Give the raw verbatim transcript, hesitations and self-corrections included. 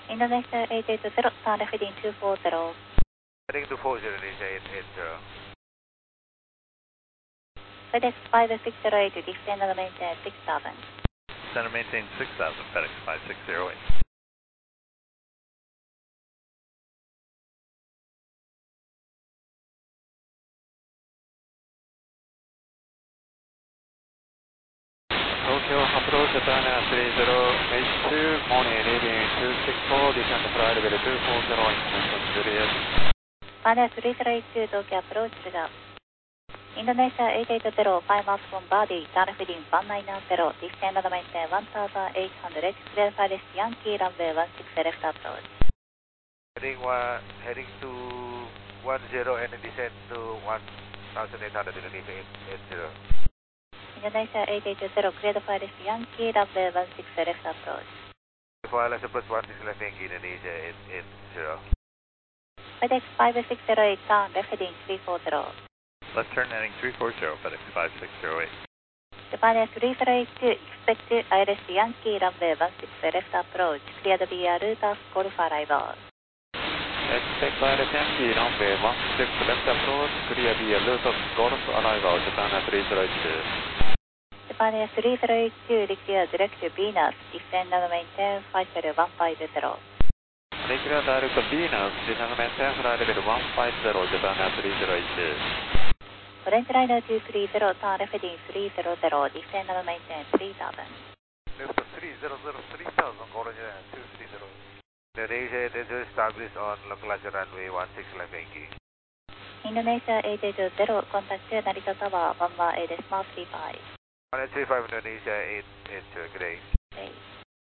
Indonesia eight eight zero, turn left heading two four zero. Heading two four zero, Indonesia eight eight zero. FedEx five six zero eight, descend and maintain six thousand. Descend and maintain six thousand, FedEx five six zero eight. Tokyo approach Japan three zero eight two, morning leading two six four, descend flight level two four zero, international Juliet. Pioneer three zero eight two, Tokyo approach Sugar. Indonesia eight eight zero, five miles from Body, turn left heading one nine zero, descend and maintain one thousand eight hundred, clear for this Yankee runway one six left approach. Heading one, heading to one zero and descend to one thousand eight hundred, Indonesia eight eight zero. Indonesia eight eight zero, cleared for this Yankee runway one six left approach. Wireless approach one six left Yankee, Indonesia eight eight zero. FedEx five six zero eight, turn left heading three four zero. Left turn heading three four zero, FedEx five six zero eight. Japan three zero eight two, expect I L S Yankee runway one six left approach, cleared via Lotus Golf arrival. Expect I L S Yankee runway one six left approach, clear via Lotus Golf arrival, Japan three zero eight two. Japan three zero eight two, declare direct Venus, descend and maintain flight level one five zero. Declare direct Venus, descend and maintain flight level one five zero, Japan three zero eight two. Orange Liner two three zero, turn left heading three zero zero, descend and maintain three thousand. Left three zero zero, three thousand, Orange Liner two three zero. Indonesia eight eight zero, established on localizer runway one six left Yankee. Indonesia eight eight zero, contact Narita Tower one one eight decimal three five. one eight three five, Indonesia eight eight zero, good day.